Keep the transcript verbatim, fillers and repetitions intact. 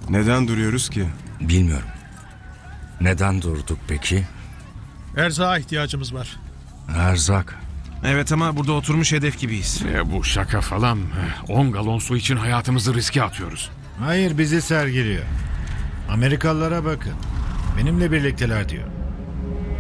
Neden duruyoruz ki? Bilmiyorum. Neden durduk peki? Erzağa ihtiyacımız var. Erzak. Evet ama burada oturmuş hedef gibiyiz. E, bu şaka falan mı? on galon su için hayatımızı riske atıyoruz. Hayır, bizi sergiliyor. Amerikalılara bakın. Benimle birlikteler diyor.